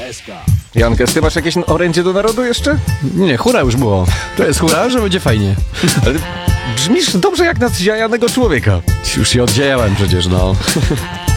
Jankes, ty masz jakieś orędzie do narodu jeszcze? Nie, hura już było. To jest hura, że będzie fajnie. Ale brzmisz dobrze jak na zjajanego człowieka. Już się oddzielałem przecież, no.